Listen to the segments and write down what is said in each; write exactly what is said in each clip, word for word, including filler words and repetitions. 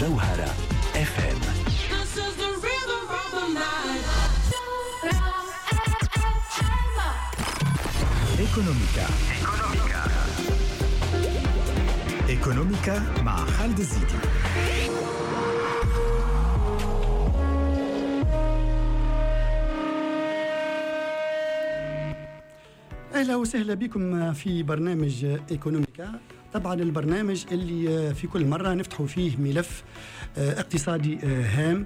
جوهرة اف ام. ايكونوميكا ايكونوميكا مع خالد الزيدي. أهلا وسهلا بكم في برنامج ايكونوميكا. طبعا البرنامج اللي في كل مرة نفتحوا فيه ملف اقتصادي هام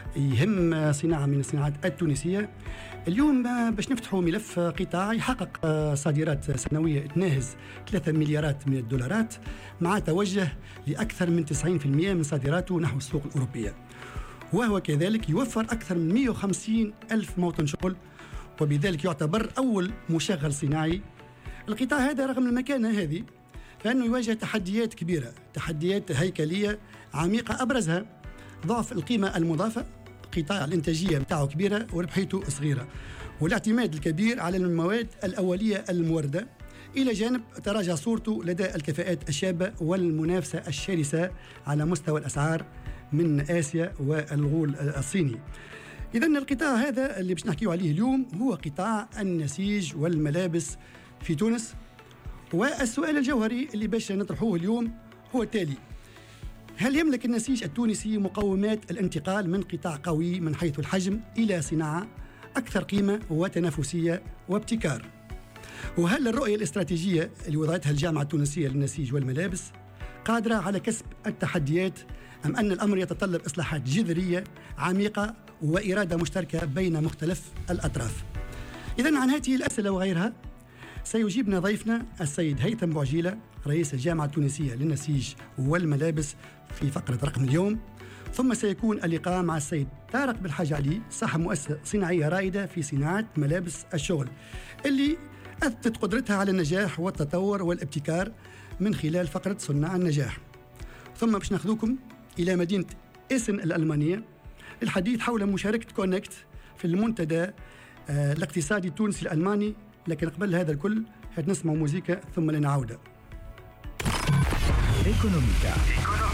يهم صناعة من الصناعات التونسية. اليوم باش نفتحوا ملف قطاع يحقق صادرات سنوية تناهز ثلاثة مليارات من الدولارات، مع توجه لأكثر من تسعين بالمئة من صادراته نحو السوق الأوروبية، وهو كذلك يوفر أكثر من مئة وخمسين ألف موطن شغل، وبذلك يعتبر أول مشغل صناعي. القطاع هذا رغم المكانة هذه فإنه يواجه تحديات كبيرة، تحديات هيكلية عميقة، أبرزها ضعف القيمة المضافة. قطاع الإنتاجية متاعه كبيرة وربحيته صغيرة، والاعتماد الكبير على المواد الأولية الموردة، إلى جانب تراجع صورته لدى الكفاءات الشابة والمنافسة الشرسة على مستوى الأسعار من آسيا والغول الصيني. إذن القطاع هذا اللي باش نحكيه عليه اليوم هو قطاع النسيج والملابس في تونس. والسؤال الجوهري اللي باش نطرحوه اليوم هو التالي: هل يملك النسيج التونسي مقومات الانتقال من قطاع قوي من حيث الحجم إلى صناعة أكثر قيمة وتنافسية وابتكار؟ وهل الرؤية الاستراتيجية اللي وضعتها الجامعة التونسية للنسيج والملابس قادرة على كسب التحديات، أم أن الأمر يتطلب إصلاحات جذرية عميقة وإرادة مشتركة بين مختلف الأطراف؟ إذن عن هذه الأسئلة وغيرها سيجيبنا ضيفنا السيد هيثم بوعجيلة، رئيس الجامعة التونسية للنسيج والملابس، في فقرة رقم اليوم. ثم سيكون اللقاء مع السيد طارق بالحاج علي، صاحب مؤسسة صناعية رائدة في صناعة ملابس الشغل، اللي أثبتت قدرتها على النجاح والتطور والابتكار من خلال فقرة صناع النجاح. ثم باش ناخذوكم إلى مدينة إيسن الألمانية للحديث حول مشاركة كونكت في المنتدى آه الاقتصادي التونسي الألماني. لكن قبل هذا الكل هات نسمع موسيقى ثم لنعود. ايكونوميكا